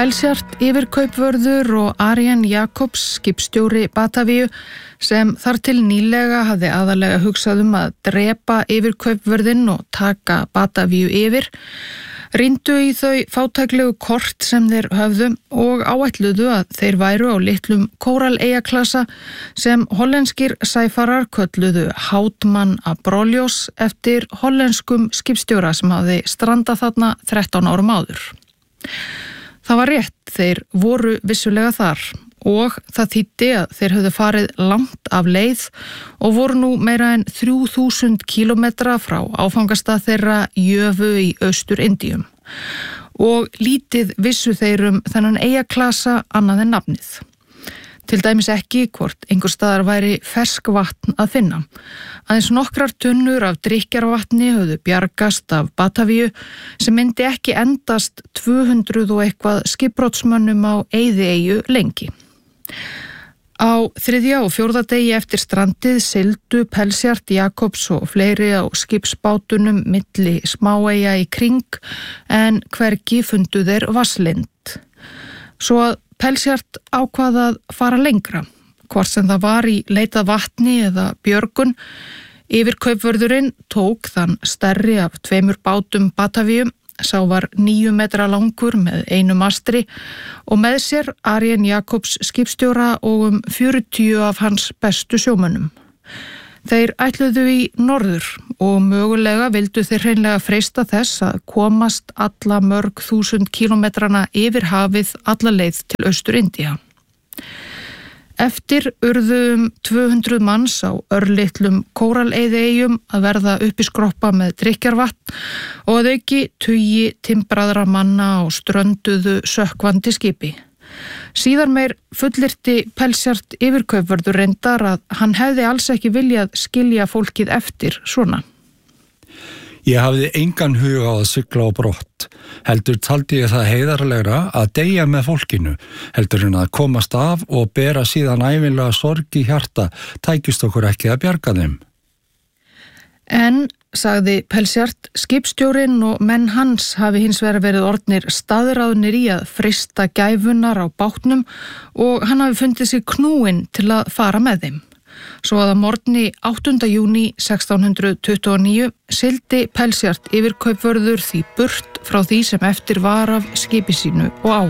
Pelsjart yfirkaupvörður og Arian Jacobs, skipstjóri Batavíu, sem þar til nýlega hafði aðalega hugsað að drepa yfirkaupvörðinn og taka Batavíu yfir, rýndu í þau fátæklegu kort sem þeir höfðu og áætluðu að þeir væru á litlum kóraleyjaklasa sem hollenskir sæfarar kölluðu Houtman Abrolhos eftir hollenskum skipstjóra sem hafði strandað þarna 13 árum áður. Það var rétt, þeir voru vissulega þar og það þýddi að þeir höfðu farið langt af leið og voru nú meira en 3000 kílómetra frá áfangastað þeirra Jövu í Austur-Indíum og lítið vissu þeir þennan eyjaklasa annað en nafnið. Til dæmis ekki hvort einhvers staðar væri ferskvatn að finna. Aðeins nokkrar tunnur af drykkjarvatni höfðu bjargast af Batavíu sem myndi ekki endast 200 og eitthvað skipbrotsmönnum á eyðieyju lengi. Á 3. og 4. degi eftir strandið sigldu Pelsjart Jacobs og fleiri á skipsbátunum milli smáeyja í kring en hvergi fundu þeir vatnslind. Svo að Pelsjart ákvað að fara lengra, hvort sem það var í leitað vatni eða björgun. Yfirkaupvörðurinn tók þann stærri af 2 bátum Batavíu, sá var 9 metra langur með 1 mastri og með sér Arian Jacobs skipstjóra og 40 af hans bestu sjómönnum. Þeir ætluðu í norður og mögulega vildu þeir hreinlega freista þess að komast alla mörg þúsund kílómetrana yfir hafið alla leið til Austur-Indía. Eftir urðu 200 manns á örlitlum kóraleyðieyjum að verða uppi skroppa með drykkjarvatn og að auki tugi timbraðra manna á strönduðu sökkvandi skipi. Síðar meir fullyrti Pelsjart yfirkaupvörður reyndar að hann hefði alls ekki viljað skilja fólkið eftir svona. Ég hafði engan hug á að sigla á brott. Heldur taldi ég það heiðarlegra að deyja með fólkinu, heldur en að komast af og bera síðan ævinlega sorg í hjarta, tækist okkur ekki að bjarga þeim. En, sagði Pelsjart, skipstjórinn og menn hans hafi hins vegar verið orðnir staðráðnir í að freista gæfunar á bátnum og hann hafi fundið sig knúinn til að fara með þeim. Svo að morgni 8. júní 1629 sigldi Pelsjart yfirkaupvörður því burt frá því sem eftir var af skipi sínu og